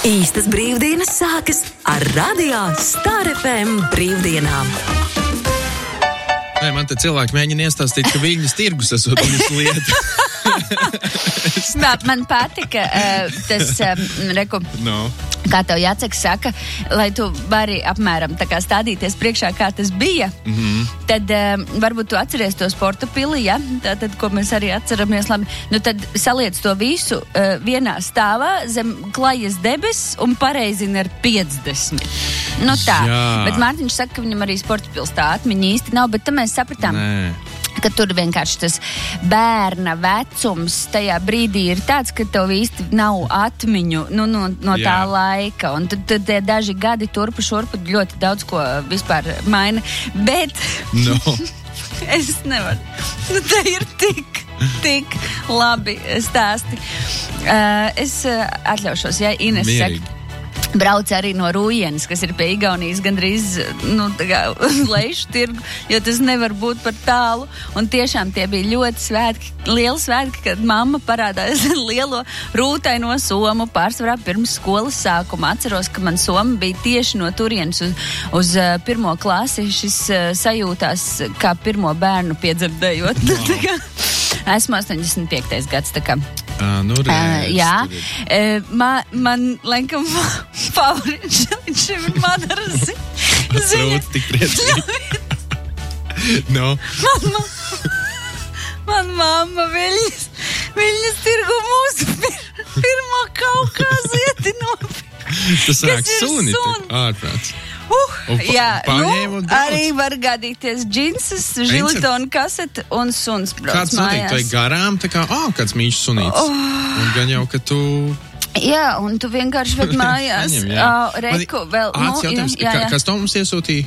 Īstas brīvdienas sākas ar Radio Star FM brīvdienām. Nē, man te cilvēki mēģina iestāstīt, ka Viļņas tirgus esot viņas lieta. Man patika tas, kā tev Jaceks saka, lai tu vari apmēram tā kā stādīties priekšā, kā tas bija, tad varbūt tu atceries to sporta pili, ja? Tātad, ko mēs arī atceramies labi. Nu tad saliec to visu vienā stāvā zem klajas debesis un pareizina ar 50. Nu tā, bet Mārtiņš saka, ka viņam arī sporta pils tā atmiņa īsti nav, bet tad mēs sapratām, ka tur vienkārši tas bērna vecums tajā brīdī ir tāds, ka tev īsti nav atmiņu no tā laika. Un tad tie daži gadi turpu šurpu ļoti daudz ko vispār maina. Bet es nevaru. Te ir tik labi stāsti. Es atļaušos, ja Ines saka. Brauc arī no Rūjienes, kas ir pie Igaunijas gandrīz, Leišu tirgu, jo tas nevar būt par tālu. Un tiešām tie bija ļoti lieli svētki, kad mamma parādās lielo rūtaino somu pārsvarā pirms skolas sākuma. Atceros, ka man soma bija tieši no turienes uz pirmo klasi. Šis sajūtās kā pirmo bērnu piedzemdējot. Esmu 85. gads, tā kā. Jā. Man laikam favorīts šim ir Madara ziņa. Tik priecīgi. Man mamma Viļņas tirgu mūsu pirmo kaukāzieti nopirka. Tas sanāk suni, ārprāts. Arī var gadīties džinses, žilitonu kasete un suns brauc kāds mājās. Kāds notiek garām, tā kā, kāds mīļš sunīts. Un gan jau, ka tu... Jā, un tu vienkārši ved mājās. Reku vēl... Kas to mums iesūtīja?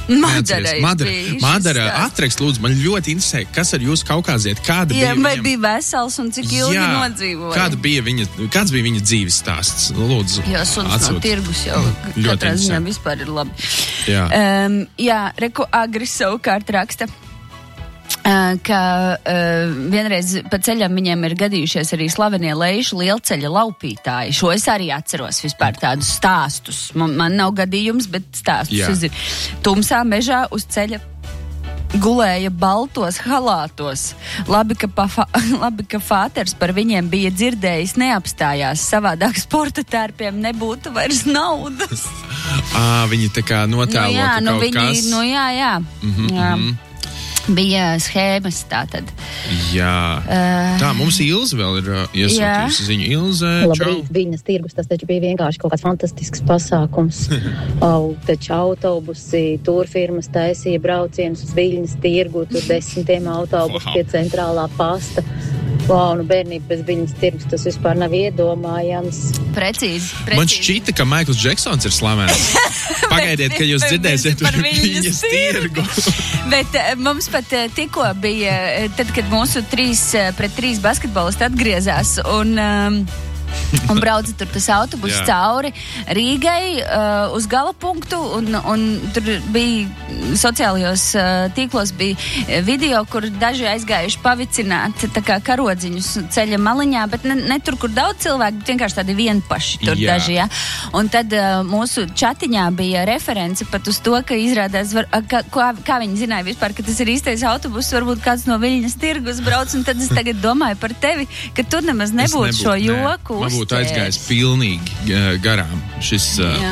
Madara, atrakst, lūdzu, man ļoti interesē, kas ar jūsu kaukāziet, kāda bija vai bija vesels un cik ilgi nodzīvoja. Kāds bija viņa dzīves stāsts? Lūdzu, jo suns no tirgus jau katrā ziņā vispār ir labi. Reku Agris savukārt raksta, ka vienreiz pa ceļam viņiem ir gadījušies arī slavenie Leišu lielceļa laupītāji. Šo es arī atceros vispār tādus stāstus. Man nav gadījums, bet stāstus ir. Tumsā mežā uz ceļa gulēja baltos halātos. Labi, ka fāters par viņiem bija dzirdējis, neapstājās. Savādāk sporta tērpiem nebūtu vairs naudas. Viņi tā kā notēlo kaut kas. Jā. Bija schēmas tātad. Tā, mums Ilze vēl ir iesūtījusi ziņu. Ilze, Labrīt, Viļņas tirgus, tas taču bija vienkārši kaut kāds fantastisks pasākums. Taču autobusi, turfirmas taisīja braucienus uz Viļņas tirgu, tur 10 autobusi pie centrālā pasta. Bērnība bez Viļņas tirgus, tas vispār nav iedomājams. Precīzi. Man šķita, ka Maikls Džeksons ir slavens. Pagaidiet, ka jūs dzirdēsiet par Viļņas tirgu. Bet mums pat tikko bija, tad, kad mūsu 3-3 basketbolisti atgriezās un brauca tur tas autobus cauri Rīgai uz gala punktu, un tur bija sociālajos tīklos bija video, kur daži aizgājuši pavicināt tā kā karodziņus ceļa maliņā, bet ne tur, kur daudz cilvēku, bet vienkārši tādi vienpaši tur daži, Un tad mūsu čatiņā bija reference pat uz to, ka izrādās, kā viņi zināja vispār, ka tas ir īstais autobus, varbūt kāds no Viļņas tirgus brauc, un tad es tagad domāju par tevi, ka tu nemaz nebūtu šo joku uztēris. Būtu aizgājis pilnīgi garām šis,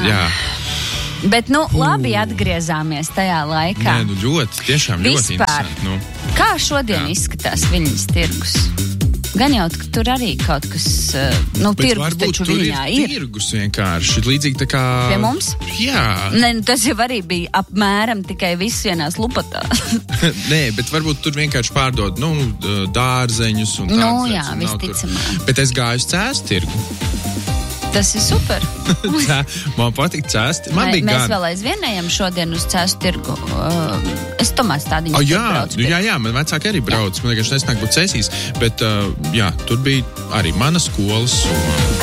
Bet, labi atgriezāmies tajā laikā. Nē, ļoti, tiešām ļoti interesanti. Kā šodien izskatās Viļņas tirgus? Gan jau, ka tur arī kaut kas, tirgus taču Viļņā ir. Tirgus vienkārši, līdzīgi tā kā... Pie mums? Jā. Nē, tas jau arī bija apmēram tikai viss vienās lupatā. Nē, bet varbūt tur vienkārši pārdod, dārzeņus un tādas. Jā, visticamāk. Bet es gāju uz Cēsu tirgu. Tas ir super. Man patīk Cēst. Mēs vēl aizvien ejam šodien uz Cēsu tirgu. Es tomēr stādiņu braucu. Jā, man vecāki arī brauc. Man vienkārši nesnāk būt Cēsīs. Bet, tur bija arī mana skolas.